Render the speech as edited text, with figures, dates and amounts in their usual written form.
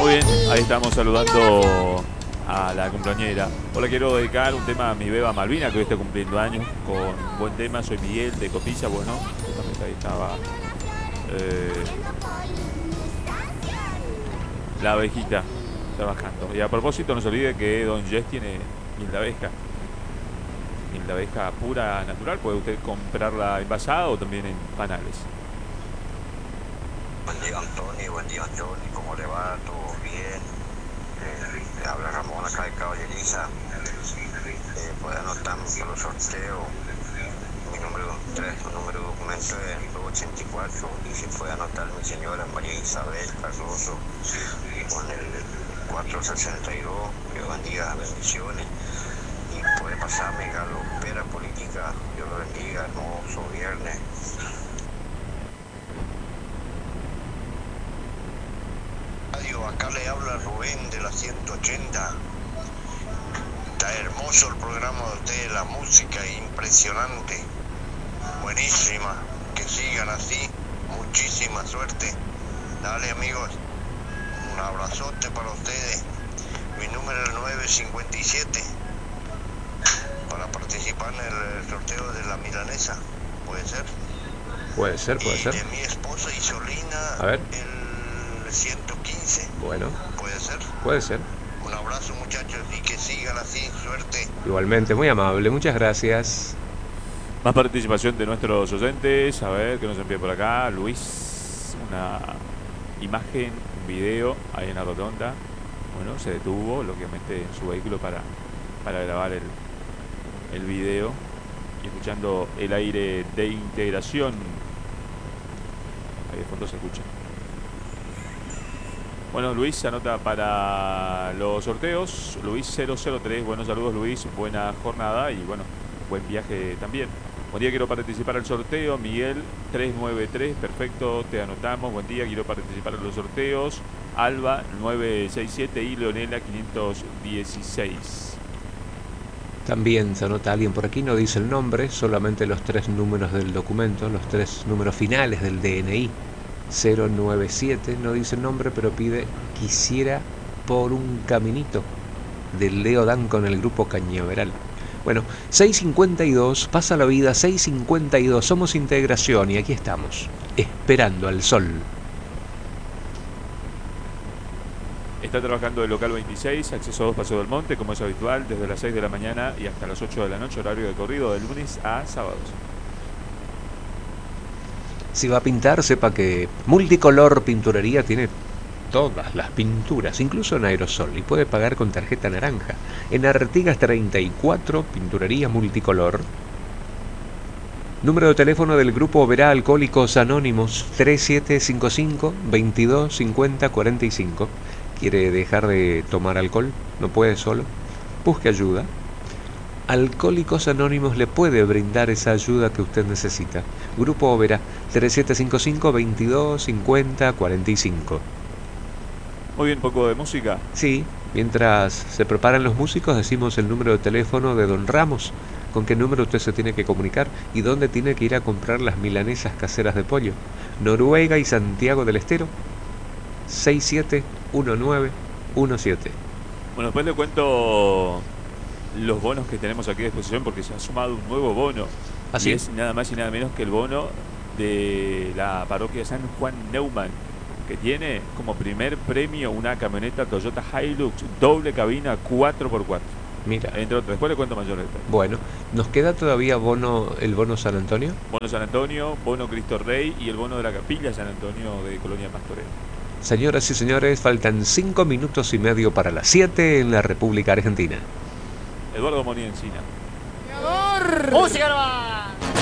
Muy bien, ahí estamos saludando a la compañera. Hola, quiero dedicar un tema a mi beba Malvina, que hoy está cumpliendo años, con un buen tema. Soy Miguel de Copilla. Bueno, justamente ahí estaba la abejita trabajando. Y a propósito, no se olvide que Don Jess tiene miel de abeja. Miel de abeja pura, natural. Puede usted comprarla envasada o también en panales. Buen día, Antonio, ¿cómo le va? ¿Todo bien? Le habla Ramón acá de Caballeriza. Puede anotarme por los sorteos. Mi número de documento es 284 y si puede anotar mi señora María Isabel Cardoso con el 462. Dios bendiga, bendiciones. Y puede pasarme Galo Pera Política. Dios lo bendiga, hermoso viernes. Acá le habla Rubén de la 180. Está hermoso el programa de ustedes, la música impresionante, buenísima, que sigan así, muchísima suerte. Dale amigos, un abrazote para ustedes. Mi número es el 957 para participar en el sorteo de la milanesa, ¿puede ser? Puede ser. De mi esposa Isolina, A ver. el 115. Bueno. ¿Puede ser? Puede ser. Un abrazo muchachos y que sigan así, suerte. Igualmente, muy amable, muchas gracias. Más participación de nuestros oyentes. A ver, ¿qué nos envía por acá? Luis, una imagen, un video ahí en la rotonda. Bueno, se detuvo, lógicamente, en su vehículo para grabar el video. Y escuchando el aire de integración. Ahí de fondo se escucha. Bueno, Luis se anota para los sorteos. Luis 003. Buenos saludos, Luis. Buena jornada y bueno, buen viaje también. Buen día, quiero participar al sorteo. Miguel 393. Perfecto, te anotamos. Buen día, quiero participar en los sorteos. Alba 967 y Leonela 516. También se anota alguien por aquí, no dice el nombre, solamente los 3 números del documento, los 3 números finales del DNI. 097, no dice el nombre, pero pide quisiera por un caminito del Leo Dan con el grupo Cañaveral. Bueno, 6:52, pasa la vida, 6:52, somos integración y aquí estamos, esperando al sol. Está trabajando el local 26, acceso 2 Paseo del Monte, como es habitual, desde las 6 de la mañana y hasta las 8 de la noche, horario de corrido de lunes a sábados. Si va a pintar, sepa que Multicolor Pinturería tiene todas las pinturas, incluso en aerosol, y puede pagar con tarjeta naranja. En Artigas 34, Pinturería Multicolor. Número de teléfono del grupo Verá Alcohólicos Anónimos, 3755-225045. ¿Quiere dejar de tomar alcohol? ¿No puede solo? Busque ayuda. Alcohólicos Anónimos le puede brindar esa ayuda que usted necesita. Grupo Oberá 3755-225045. Muy bien, poco de música. Sí, mientras se preparan los músicos decimos el número de teléfono de Don Ramos, con qué número usted se tiene que comunicar y dónde tiene que ir a comprar las milanesas caseras de pollo. Noruega y Santiago del Estero, 671917. Bueno, después le cuento los bonos que tenemos aquí a disposición porque se ha sumado un nuevo bono. ¿Así? Y es nada más y nada menos que el bono de la parroquia San Juan Neumann, que tiene como primer premio una camioneta Toyota Hilux doble cabina 4x4. Mira. Entre otras, después le cuento mayor detalle. Bueno, ¿nos queda todavía el bono San Antonio? Bono San Antonio, bono Cristo Rey y el bono de la Capilla San Antonio de Colonia Pastorela. Señoras y señores, faltan 5 minutos y medio para las 7 en la República Argentina. Eduardo Moni Encina. ¡Música nomás!